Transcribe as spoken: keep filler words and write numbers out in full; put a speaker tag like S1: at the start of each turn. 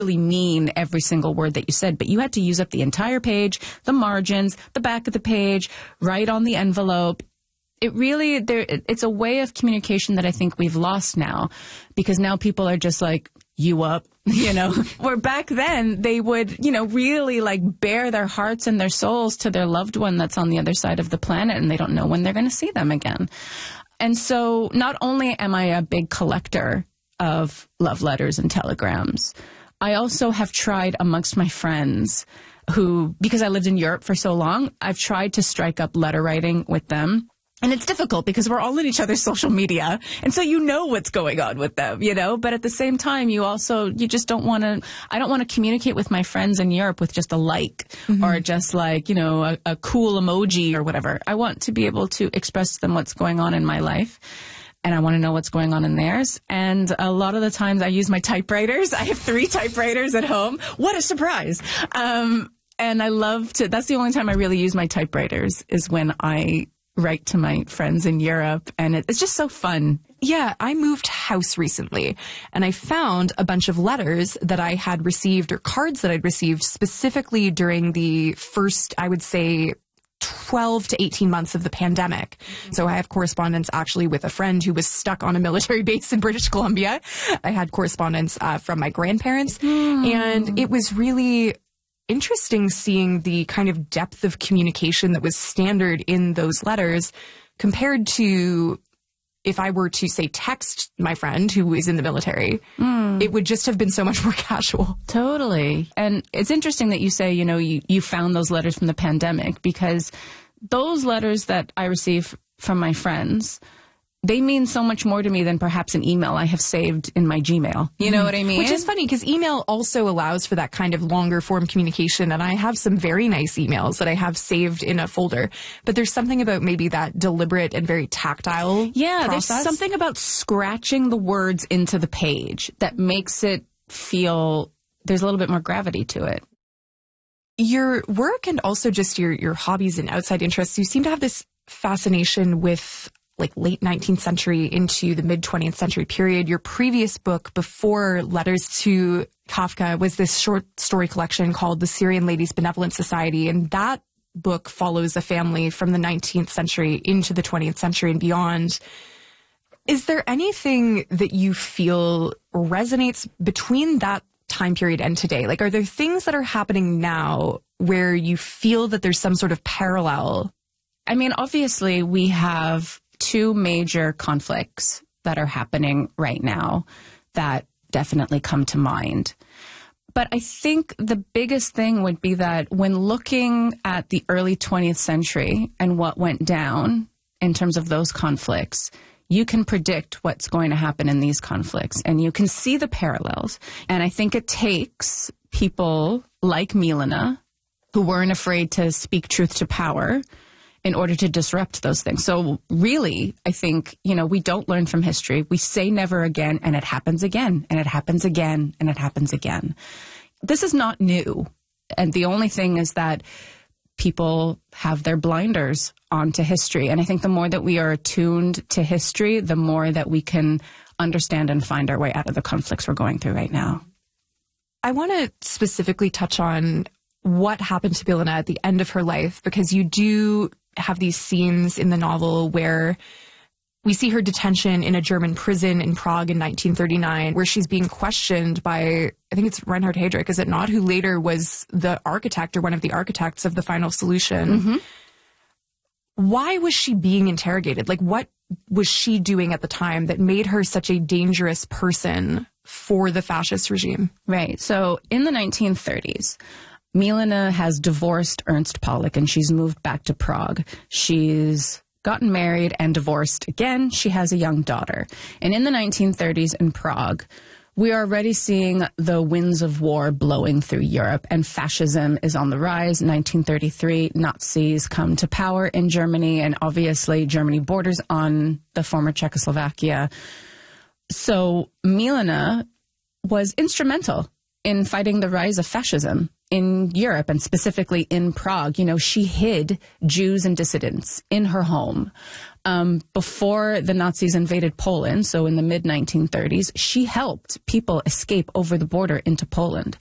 S1: really mean every single word that you said, but you had to use up the entire page, the margins, the back of the page, write on the envelope. It really, there, it's a way of communication that I think we've lost now, because now people are just like, you up, you know, where back then they would, you know, really like bare their hearts and their souls to their loved one that's on the other side of the planet, and they don't know when they're going to see them again. And so not only am I a big collector of love letters and telegrams, I also have tried amongst my friends who, because I lived in Europe for so long, I've tried to strike up letter writing with them. And it's difficult because we're all in each other's social media. And so you know what's going on with them, you know, but at the same time, you also, you just don't want to, I don't want to communicate with my friends in Europe with just a like mm-hmm. or just like, you know, a, a cool emoji or whatever. I want to be able to express to them what's going on in my life. And I want to know what's going on in theirs. And a lot of the times I use my typewriters. I have three typewriters at home. What a surprise. Um, and I love to, that's the only time I really use my typewriters is when I write to my friends in Europe. And it, it's just so fun.
S2: Yeah, I moved house recently and I found a bunch of letters that I had received or cards that I'd received specifically during the first, I would say, twelve to eighteen months of the pandemic. Mm-hmm. So I have correspondence actually with a friend who was stuck on a military base in British Columbia. I had correspondence uh, from my grandparents. Mm. And it was really interesting seeing the kind of depth of communication that was standard in those letters compared to if I were to, say, text my friend who is in the military, mm. it would just have been so much more casual.
S1: Totally. And it's interesting that you say, you know, you, you found those letters from the pandemic, because those letters that I receive from my friends, they mean so much more to me than perhaps an email I have saved in my Gmail. You know what I mean?
S2: Which is funny because email also allows for that kind of longer form communication. And I have some very nice emails that I have saved in a folder. But there's something about maybe that deliberate and very tactile
S1: Yeah,
S2: process.
S1: There's something about scratching the words into the page that makes it feel there's a little bit more gravity to it.
S2: Your work and also just your, your hobbies and outside interests, you seem to have this fascination with like late nineteenth century into the mid twentieth century period. Your previous book before Letters to Kafka was this short story collection called The Syrian Ladies Benevolent Society. And that book follows a family from the nineteenth century into the twentieth century and beyond. Is there anything that you feel resonates between that time period and today? Like, are there things that are happening now where you feel that there's some sort of parallel?
S1: I mean, obviously we have two major conflicts that are happening right now that definitely come to mind. But I think the biggest thing would be that when looking at the early twentieth century and what went down in terms of those conflicts, you can predict what's going to happen in these conflicts and you can see the parallels. And I think it takes people like Milena who weren't afraid to speak truth to power in order to disrupt those things. So really, I think, you know, we don't learn from history. We say never again, and it happens again, and it happens again, and it happens again. This is not new. And the only thing is that people have their blinders onto history. And I think the more that we are attuned to history, the more that we can understand and find our way out of the conflicts we're going through right now.
S2: I want to specifically touch on what happened to Milena at the end of her life, because you do have these scenes in the novel where we see her detention in a German prison in Prague in nineteen thirty-nine, where she's being questioned by, I think it's Reinhard Heydrich, is it not, who later was the architect or one of the architects of the final solution. Mm-hmm. Why was she being interrogated? Like, what was she doing at the time that made her such a dangerous person for the fascist regime?
S1: Right. So in the nineteen thirties, Milena has divorced Ernst Pollock and she's moved back to Prague. She's gotten married and divorced again. She has a young daughter. And in the nineteen thirties in Prague, we are already seeing the winds of war blowing through Europe, and fascism is on the rise. nineteen thirty-three, Nazis come to power in Germany, and obviously Germany borders on the former Czechoslovakia. So Milena was instrumental in fighting the rise of fascism in Europe and specifically in Prague. You know, she hid Jews and dissidents in her home. Um, before the Nazis invaded Poland, so in the mid nineteen thirties, she helped people escape over the border into Poland.